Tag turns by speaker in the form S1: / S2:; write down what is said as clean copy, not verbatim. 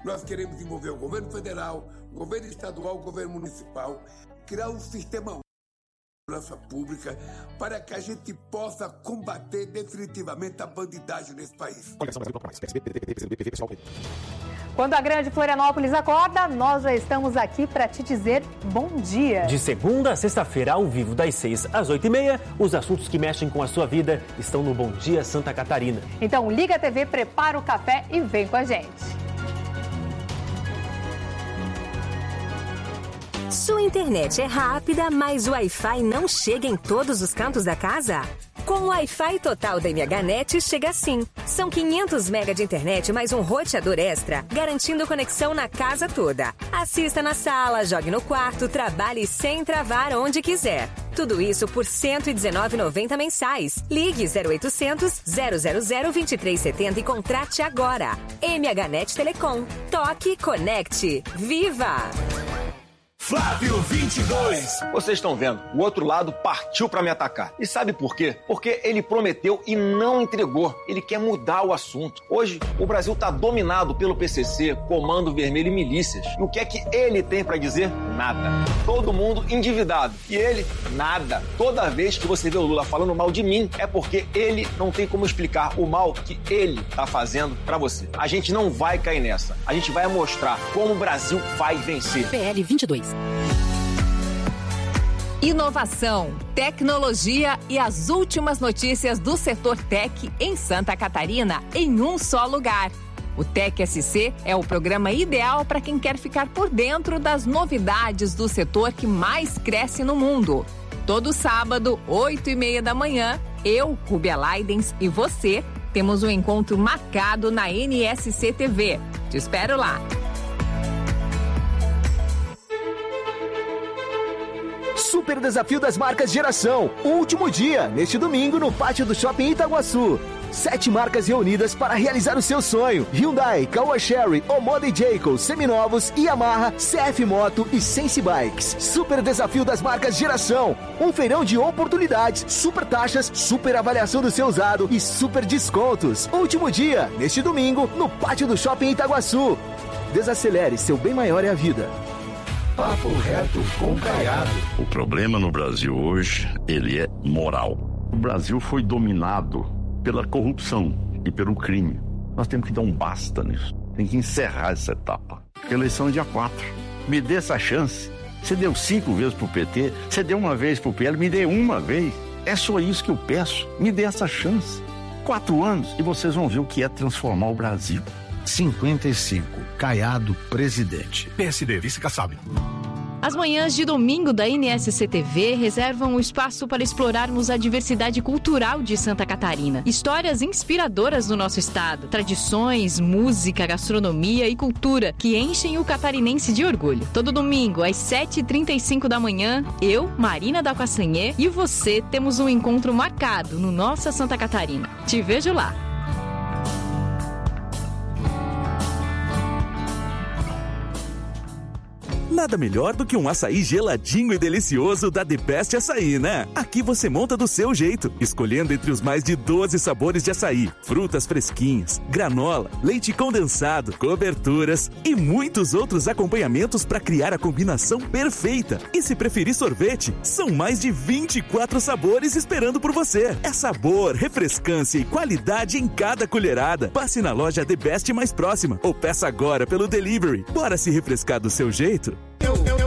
S1: Nós queremos envolver o governo federal, o governo estadual, o governo municipal, criar um sistema de segurança pública para que a gente possa combater definitivamente a bandidagem nesse país.
S2: Quando a grande Florianópolis acorda, nós já estamos aqui para te dizer bom dia.
S3: De segunda a sexta-feira, ao vivo, das 6 às 8h30, os assuntos que mexem com a sua vida estão no Bom Dia Santa Catarina.
S2: Então liga a TV, prepara o café e vem com a gente.
S4: Sua internet é rápida, mas o Wi-Fi não chega em todos os cantos da casa? Com o Wi-Fi total da MHNet chega assim. São 500 MB de internet mais um roteador extra, garantindo conexão na casa toda. Assista na sala, jogue no quarto, trabalhe sem travar onde quiser. Tudo isso por R$ 119,90 mensais. Ligue 0800 000 2370 e contrate agora. MHNet Telecom. Toque, conecte. Viva!
S5: Flávio 22.
S6: Vocês estão vendo, o outro lado partiu para me atacar. E sabe por quê? Porque ele prometeu e não entregou. Ele quer mudar o assunto. Hoje, o Brasil está dominado pelo PCC, Comando Vermelho e milícias. E o que é que ele tem para dizer? Nada. Todo mundo endividado. E ele, nada. Toda vez que você vê o Lula falando mal de mim, é porque ele não tem como explicar o mal que ele está fazendo para você. A gente não vai cair nessa. A gente vai mostrar como o Brasil vai vencer.
S4: PL 22.
S7: Inovação, tecnologia e as últimas notícias do setor tech em Santa Catarina em um só lugar. O Tech SC é o programa ideal para quem quer ficar por dentro das novidades do setor que mais cresce no mundo. Todo sábado, 8h30 da manhã, eu, Rúbia Leidens e você temos um encontro marcado na NSC TV. Te espero lá.
S8: Super Desafio das Marcas Geração. Último dia, neste domingo, no pátio do Shopping Itaguaçu. 7 marcas reunidas para realizar o seu sonho. Hyundai, Kawasaki, Omoda e Jayco, Seminovos, Yamaha, CF Moto e Sense Bikes. Super Desafio das Marcas Geração. Um feirão de oportunidades, super taxas, super avaliação do seu usado e super descontos. Último dia, neste domingo, no pátio do Shopping Itaguaçu. Desacelere, seu bem maior é a vida.
S5: Papo reto com Caiado.
S9: O problema no Brasil hoje, ele é moral. O Brasil foi dominado pela corrupção e pelo crime. Nós temos que dar um basta nisso. Tem que encerrar essa etapa. A eleição é dia 4. Me dê essa chance. Você deu 5 vezes pro PT, você deu uma vez pro PL, me dê uma vez. É só isso que eu peço. Me dê essa chance. 4 anos e vocês vão ver o que é transformar o Brasil.
S10: 55. Caiado, presidente.
S5: PSD, vice-Kassab.
S11: As manhãs de domingo da NSC TV reservam um espaço para explorarmos a diversidade cultural de Santa Catarina. Histórias inspiradoras do nosso estado, tradições, música, gastronomia e cultura que enchem o catarinense de orgulho. Todo domingo, às 7h35 da manhã, eu, Marina da Castanhê e você temos um encontro marcado no Nossa Santa Catarina. Te vejo lá.
S12: Nada melhor do que um açaí geladinho e delicioso da The Best Açaí, né? Aqui você monta do seu jeito, escolhendo entre os mais de 12 sabores de açaí, frutas fresquinhas, granola, leite condensado, coberturas e muitos outros acompanhamentos para criar a combinação perfeita. E se preferir sorvete, são mais de 24 sabores esperando por você. É sabor, refrescância e qualidade em cada colherada. Passe na loja The Best mais próxima ou peça agora pelo delivery. Bora se refrescar do seu jeito?